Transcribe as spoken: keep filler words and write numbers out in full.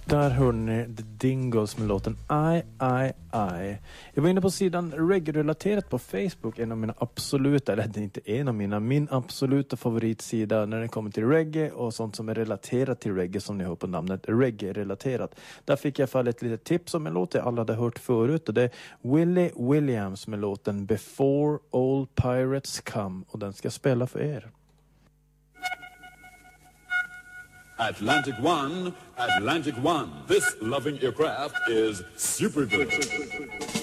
Där hör ni The Dingles med låten I, I, I. Jag var inne på sidan reggae-relaterat på Facebook. En av mina absoluta, eller inte en av mina, min absoluta favoritsida när det kommer till reggae och sånt som är relaterat till reggae, som ni hör på namnet, reggae-relaterat. Där fick jag fall ett litet tips om en låt jag alla hade hört förut, och det är Willie Williams med låten Before Old Pirates Come, och den ska spela för er. Atlantic One, Atlantic One. This loving aircraft is super good.